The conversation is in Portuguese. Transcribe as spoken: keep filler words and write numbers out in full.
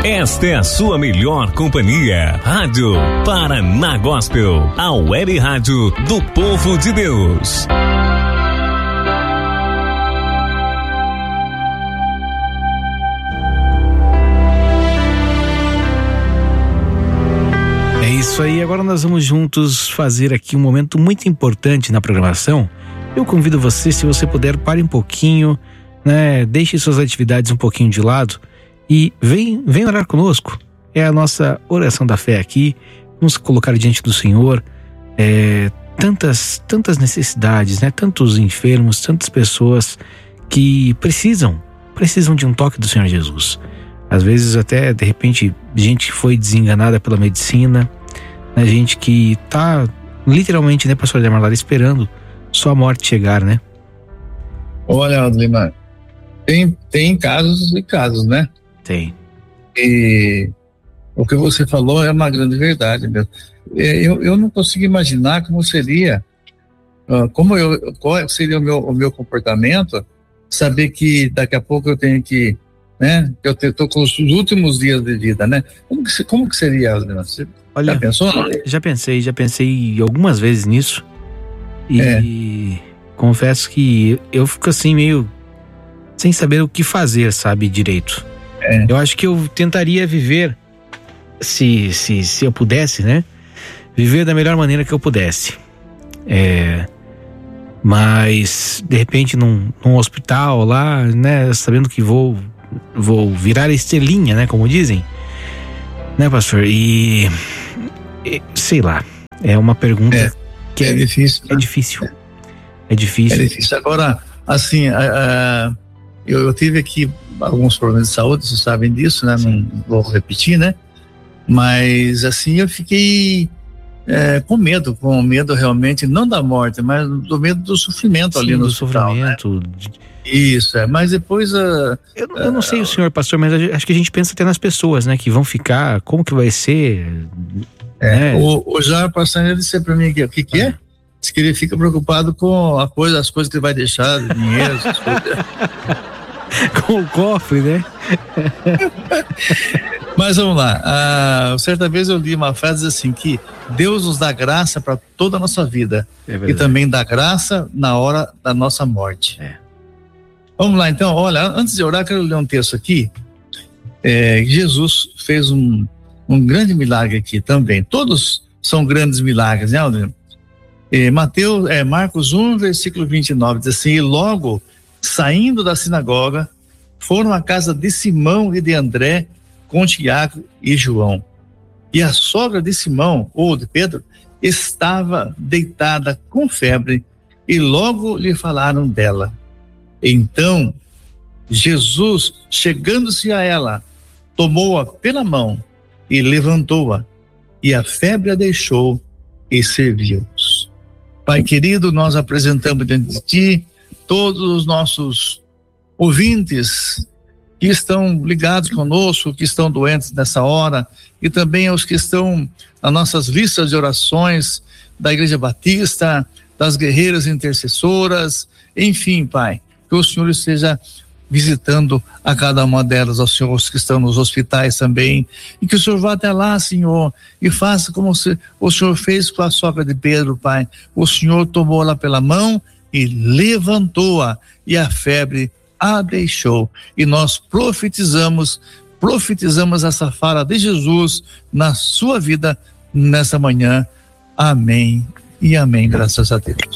Esta é a sua melhor companhia. Rádio Paraná Gospel, a web rádio do povo de Deus. É isso aí, agora nós vamos juntos fazer aqui um momento muito importante na programação. Eu convido você, se você puder, pare um pouquinho, né? Deixe suas atividades um pouquinho de lado e vem, vem orar conosco. É a nossa oração da fé aqui. Vamos colocar diante do Senhor é, tantas, tantas necessidades, né? Tantos enfermos, tantas pessoas que precisam, precisam de um toque do Senhor Jesus. Às vezes até, de repente, gente que foi desenganada pela medicina, né? Gente que tá literalmente, né, pastor Demarlar, esperando só a morte chegar, né? Olha, Ademar, tem, tem casos e casos, né? Tem. E o que você falou é uma grande verdade mesmo. Eu, eu não consigo imaginar como seria, como eu, qual seria o meu, o meu comportamento, saber que daqui a pouco eu tenho que, né, que eu estou com os últimos dias de vida, né? Como que, como que seria, Ademar? Você Olha, já pensou? Já pensei, já pensei algumas vezes nisso. E é. confesso que eu fico assim meio sem saber o que fazer, sabe, direito. É. Eu acho que eu tentaria viver, se, se, se eu pudesse, né? Viver da melhor maneira que eu pudesse. É, mas, de repente, num, num hospital lá, né? Sabendo que vou, vou virar estrelinha, né? Como dizem. Né, pastor? E, e sei lá, é uma pergunta é, que é, é difícil. É difícil. É difícil. É difícil. Agora, assim, uh, eu, eu tive aqui alguns problemas de saúde, vocês sabem disso, né? Sim. Não vou repetir, né? Mas, assim, eu fiquei é, com medo, com medo realmente, não da morte, mas do medo do sofrimento. Sim, ali no do hospital, sofrimento. Né? Isso, é. Mas depois... Uh, eu, eu não uh, sei o senhor, pastor, mas acho que a gente pensa até nas pessoas, né? Que vão ficar, como que vai ser... É, né? O, o Jair Passanha disse pra mim, o que que é? Diz que ele fica preocupado com a coisa, as coisas que ele vai deixar, dinheiro, essas coisas. Com o cofre, né? Mas vamos lá. Ah, certa vez eu li uma frase assim, que Deus nos dá graça para toda a nossa vida. É e também dá graça na hora da nossa morte. É. Vamos lá, então. Olha, antes de orar, quero ler um texto aqui. É, Jesus fez um, um grande milagre aqui também. Todos são grandes milagres, né, Aldrin? É, Mateus, é, Marcos um, versículo vinte e nove, diz assim: e logo, saindo da sinagoga, foram à casa de Simão e de André, com Tiago e João. E a sogra de Simão, ou de Pedro, estava deitada com febre, e logo lhe falaram dela. Então, Jesus, chegando-se a ela, tomou-a pela mão e levantou-a, e a febre a deixou, e serviu-os. Pai querido, nós apresentamos diante de Ti todos os nossos ouvintes que estão ligados conosco, que estão doentes nessa hora, e também os que estão nas nossas listas de orações da Igreja Batista, das guerreiras intercessoras, enfim, Pai, que o Senhor esteja visitando a cada uma delas, aos senhores que estão nos hospitais também, e que o Senhor vá até lá, Senhor, e faça como o Senhor fez com a sogra de Pedro, Pai. O Senhor tomou-la pela mão e levantou-a, e a febre a deixou. E nós profetizamos, profetizamos essa fala de Jesus na sua vida nessa manhã. Amém e amém, graças a Deus.